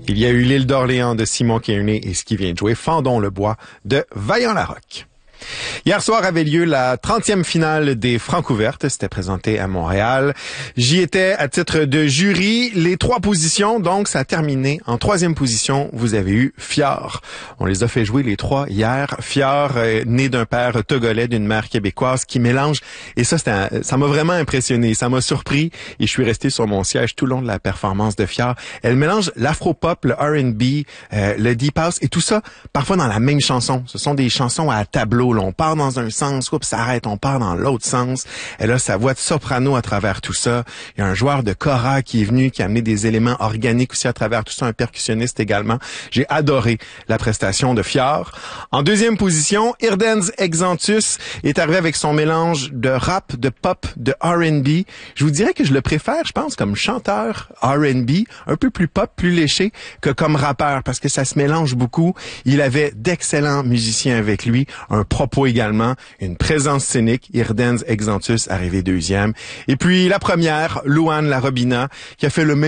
Il y a eu l'île d'Orléans de Simon Kearney et ce qui vient de jouer Fendons le bois de Vaillant-Larocque. Hier soir avait lieu la 30e finale des Francouvertes. C'était présenté à Montréal. J'y étais à titre de jury. Les 3 positions, donc, ça a terminé. En 3e position, vous avez eu Fjord. On les a fait jouer les 3 hier. Fjord, né d'un père togolais, d'une mère québécoise, qui mélange. Et ça m'a vraiment impressionné. Ça m'a surpris. Et je suis resté sur mon siège tout le long de la performance de Fjord. Elle mélange l'afro-pop, le R&B, le deep house et tout ça, parfois dans la même chanson. Ce sont des chansons à tableau. On part dans un sens, oups, ça arrête, on part dans l'autre sens. Elle a sa voix de soprano à travers tout ça. Il y a un joueur de kora qui est venu, qui a amené des éléments organiques aussi à travers tout ça, un percussionniste également. J'ai adoré la prestation de Fjord. En 2e position, Irdens Exantus est arrivé avec son mélange de rap, de pop, de R&B. Je vous dirais que je le préfère, je pense, comme chanteur R&B, un peu plus pop, plus léché que comme rappeur, parce que ça se mélange beaucoup. Il avait d'excellents musiciens avec lui, un propos également, une présence scénique, Irdens Exantus arrivé 2e. Et puis la première, Louane La Robina, qui a fait le même